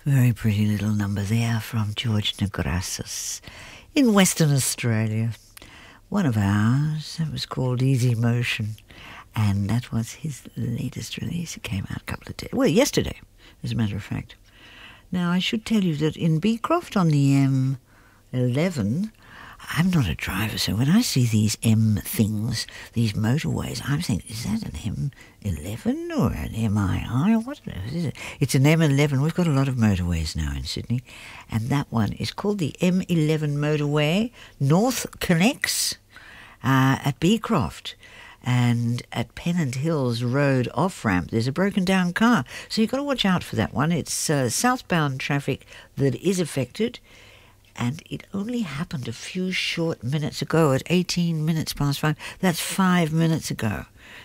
Very pretty little number there from George Negrassos in Western Australia. One of ours, that was called Easy Motion, and that was his latest release. It came out a couple of days, well, yesterday, as a matter of fact. Now, I should tell you that in Beecroft on the M11, I'm not a driver, so when I see these M things, these motorways, I'm thinking, is that an M11 or an MII? What is it? It's an M11. We've got a lot of motorways now in Sydney, and that one is called the M11 motorway. North connects at Beecroft. And at Pennant Hills Road off-ramp, there's a broken down car. So you've got to watch out for that one. It's southbound traffic that is affected. And it only happened a few short minutes ago at 18 minutes past 5. That's 5 minutes ago.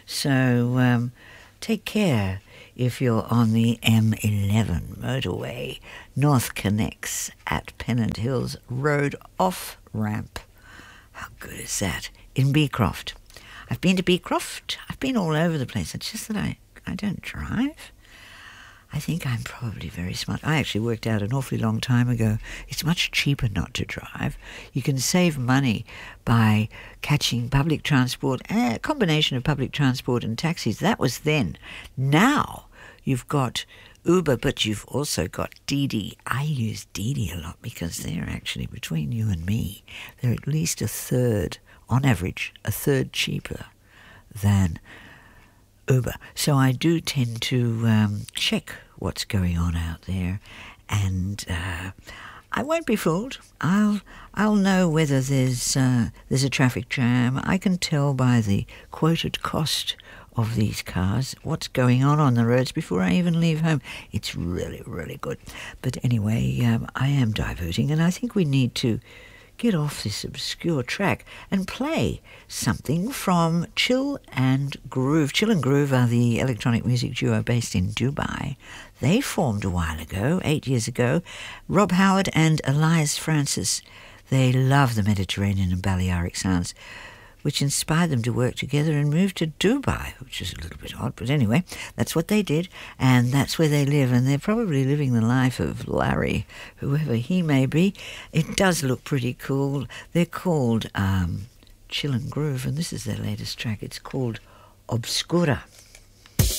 So take care if you're on the M11 motorway. North connects at Pennant Hills Road off-ramp. How good is that? In Beecroft. I've been to Beecroft. I've been all over the place. It's just that I don't drive. I think I'm probably very smart. I actually worked out an awfully long time ago. It's much cheaper not to drive. You can save money by catching public transport, a combination of public transport and taxis. That was then. Now you've got Uber, but you've also got Didi. I use Didi a lot because they're actually, between you and me, they're at least a third, on average, a third cheaper than Uber. So I do tend to check what's going on out there, and I won't be fooled. I'll know whether there's a traffic jam. I can tell by the quoted cost of these cars what's going on the roads before I even leave home. It's really, really good. But anyway, I am diverting, and I think we need to get off this obscure track and play something from Chill and Groove. Chill and Groove are the electronic music duo based in Dubai. They formed a while ago, 8 years ago. Rob Howard and Elias Francis. They love the Mediterranean and Balearic sounds, which inspired them to work together and move to Dubai, which is a little bit odd, but anyway, that's what they did, and that's where they live, and they're probably living the life of Larry, whoever he may be. It does look pretty cool. They're called Chill and Groove, and this is their latest track. It's called Obscura.